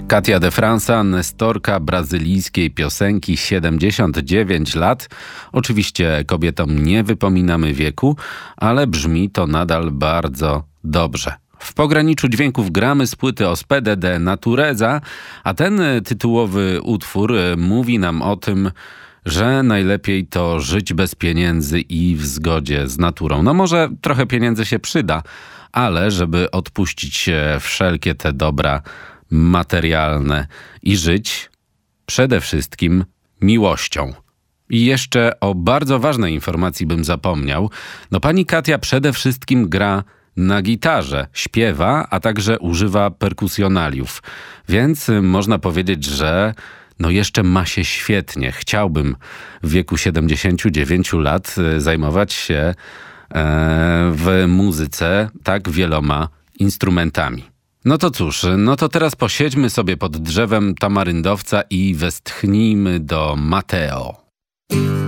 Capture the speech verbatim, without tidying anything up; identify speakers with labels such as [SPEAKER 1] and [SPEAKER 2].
[SPEAKER 1] Katia de França, nestorka brazylijskiej piosenki, siedemdziesiąt dziewięć lat. Oczywiście kobietom nie wypominamy wieku, ale brzmi to nadal bardzo dobrze. W pograniczu dźwięków gramy z płyty Ospedę de Natureza, a ten tytułowy utwór mówi nam o tym, że najlepiej to żyć bez pieniędzy i w zgodzie z naturą. No może trochę pieniędzy się przyda, ale żeby odpuścić wszelkie te dobra materialne i żyć przede wszystkim miłością. I jeszcze o bardzo ważnej informacji bym zapomniał. No pani Katia przede wszystkim gra na gitarze, śpiewa, a także używa perkusjonaliów. Więc można powiedzieć, że no jeszcze ma się świetnie. Chciałbym w wieku siedemdziesięciu dziewięciu lat zajmować się e, w muzyce tak wieloma instrumentami. No to cóż, no to teraz posiedźmy sobie pod drzewem tamaryndowca i westchnijmy do Mateo.